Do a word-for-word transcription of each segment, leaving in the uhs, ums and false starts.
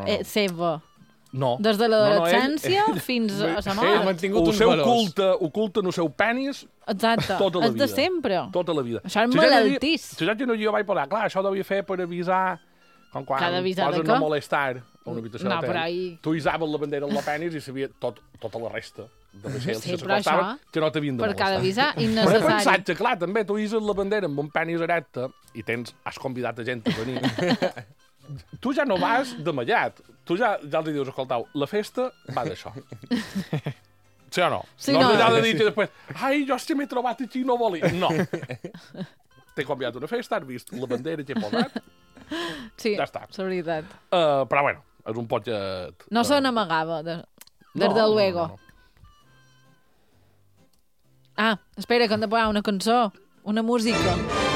no. eh, seva? No. Des de l'adolescència no, no, ell, fins a la ell mort. ha mantingut el uns seu valors. culte, oculta en el seu penis Exacte. tota la És vida. de sempre. Tota la vida. Això és Si jo no hi- malaltís. Si jo no jo vaig posar, clar, això ho devia fer per avisar com quan Que ha d'avisar de poses què? no molestar a una habitació No, d'hotel. però ahí- Tu hisaves la bandera en la penis i sabia tot, tota la resta de vaixells Sí, que però s'acostaven això, que no t'havien de Per cada molestar. avisar, Però he innecessari. pensat que, clar, també tu hises la bandera amb un penis erecte i tens, has convidat a gent a venir. Tu ja no vas de mallat. Tu ja, ja els dius, escoltau, la festa va d'això. Sí o no? Sí, no, no. és allò de dir que després, ai, jo si m'he trobat aquí i no volia. No. T'he convidat a una festa, has vist la bandera que he posat. Sí, Ja està. és veritat. Uh, però, bueno, és un potxet... No uh, se n'amagava, de, des no, de no, luego. no, no. Ah, espera, que hem de posar una cançó, una música.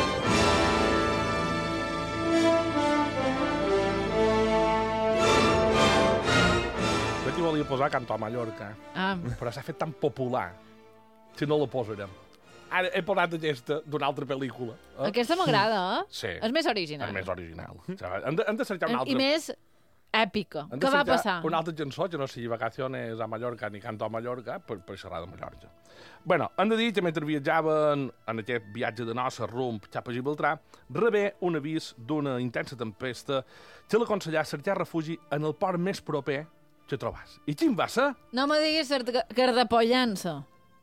Jo t'hi volia posar Canto a Mallorca, Ah, però s'ha fet tan popular que no la posarem. Ara he posat aquesta d'una altra pel·lícula. Eh? aquesta m'agrada, eh? Sí. És més original. És més original. O sigui, hem, de, hem de cercar una altra... I més èpica. hem de Què va cercar passar? Una altra cançó, que no sigui Vacaciones a Mallorca ni Canto a Mallorca, per, per xerrar de Mallorca. Bueno, hem de dir que mentre viatjaven en aquest viatge de noces rumb cap a Gibraltar, rebé un avís d'una intensa tempesta que l'aconsellà cercar refugi en el port més proper que trobàs. I quin va ser? No me diguis cardapollança.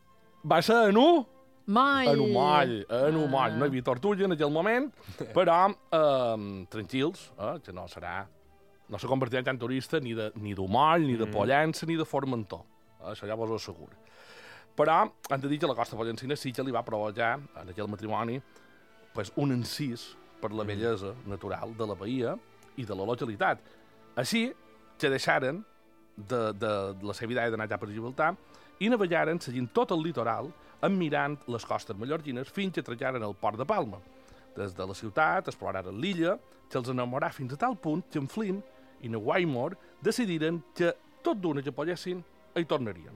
Va ser en un... Mai. En un moll, en un moll. Ah. No hi havia tortuga en aquell moment, però eh, tranquils, eh, que no serà... No se convertirà en turista ni de, ni d'Humoll, ni de Pollença, ni de Formentor. Eh, això ja vos ho asseguro. Però hem de dir que la costa pollencina sí que li va provocar, en aquell matrimoni, pues, un encís per la bellesa natural de la bahia i de la localitat. Així que deixaren de, de, de la seva idea d'anar ja per Gibraltar i navegaren seguint tot el litoral admirant les costes mallorquines fins que atracaren el port de Palma. Des de la ciutat exploraren l'illa, que els enamorà fins a tal punt que en Flynn i na Waymore decidiren que tot d'una que poguessin hi tornarien.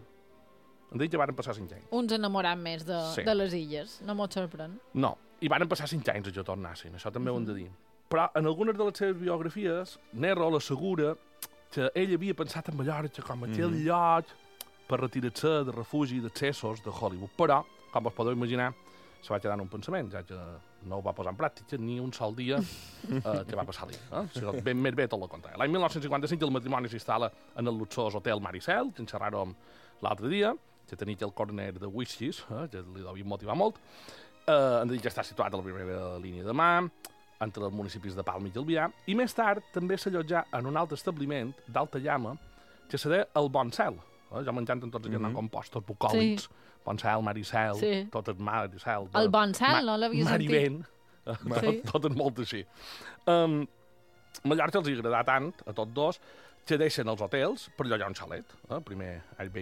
Em dic que van passar cinc anys. Uns enamorats més de, Sí. de les illes. No m'ho sorprèn. No, i van passar cinc anys a que tornassin, això també ho hem de dir. Però en algunes de les seves biografies, Nerro l'assegura que ell havia pensat en Mallorca com aquell mm -hmm. lloc per retirar-se de refugi d'accessos de Hollywood. Però, com vos podeu imaginar, se va quedar en un pensament, ja que no ho va posar en pràctica ni un sol dia eh, que va passar allà. Eh? O sigui, ben més bé tot el contrari. L'any dinou cinquanta-cinc el matrimoni s'instal·la en el luxós hotel Maricel, que en xerràrem l'altre dia, que tenia el corner de whiskies, eh, que li devia motivar molt. Eh, hem de dir que està situat a la primera línia de mà, entre els municipis de Palma i Calvià, i més tard també s'allotjà en un altre establiment d'alta llama que se deia el Bon Cel. Eh? Ja m'encanten tots aquests mm -hmm. compostos bucòlics. Sí. Bon Cel, Maricel, Sí. tot és Maricel. El Bon Cel, no l'havia sentit. Marivent. Sí. Tot, tot és molt així. Um, Mallorca els agrada tant, a tots dos, que deixen els hotels per llogar un xalet. Eh? Primer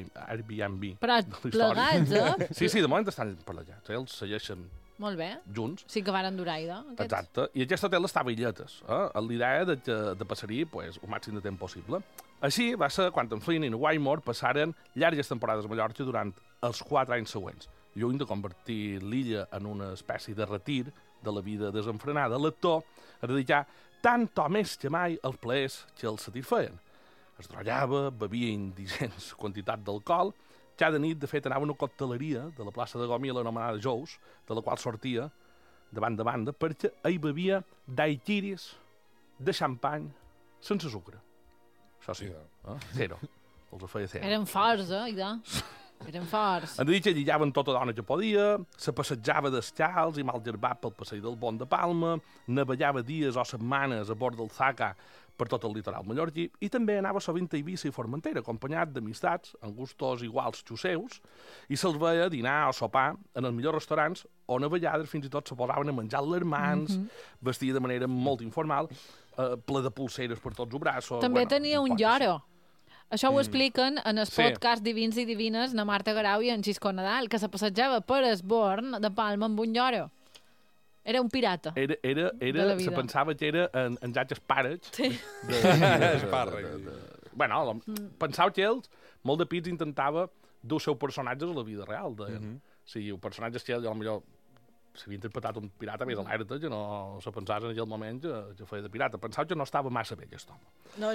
Airbnb. Però de la història. plegats, eh? Sí, sí, de moment estan per allà. Ells segueixen Molt bé. junts. Sí que varen durar, idò, aquests. Exacte. I aquest hotel estava a illetes, eh? amb l'idea de, que, de passar-hi pues, el màxim de temps possible. Així va ser quan en Flynn i en Waymore passaren llargues temporades a Mallorca durant els quatre anys següents, lluny de convertir l'illa en una espècie de retir de la vida desenfrenada. L'actor es dedicà tant o més que mai als plaers que els satisfeien. Es drollava, bevia indigents quantitats d'alcohol. Cada nit, de fet, anava a una cocteleria de la plaça de Gomil anomenada Jous, de la qual sortia de banda a banda, perquè hi bevia daiquiris de xampany sense sucre. Això sí, eh? Zero. Els ho feia zero. Eren forts, eh, idò. Eren forts. Han de dir que lligaven tota dona que podia, se passejava descalç i mal gerbat pel passeig del Pont de Palma, navegava dies o setmanes a bord del Zaca per tot el litoral mallorquí i també anava sovint a Eivissa i Formentera, acompanyat d'amistats amb gustos iguals que els seus, i se'ls veia dinar o sopar en els millors restaurants on a vegades fins i tot se posaven a menjar les mans, mm -hmm. vestia de manera molt informal, eh, ple de pulseres per tots els braços. També bueno, tenia un poc lloro. Això ho expliquen en el Sí. podcast Divins i Divines na Marta Garau i en Xisco Nadal, que se passejava per Esborn de Palma amb un lloro. Era un pirata. Era, era, De era, la se vida. pensava que era en, en Jack Sparrows. Sí. De, de, de, Espàrrec. de, de, de, bueno, la, pensava que ells, molt de pits, intentava dur seus personatges a la vida real. Deien. Mm -hmm. O sigui, el personatge que ell, potser s'havia interpretat un pirata més alerta, que no se pensava en aquell moment que, que feia de pirata. Pensava que no estava massa bé, aquest home. No,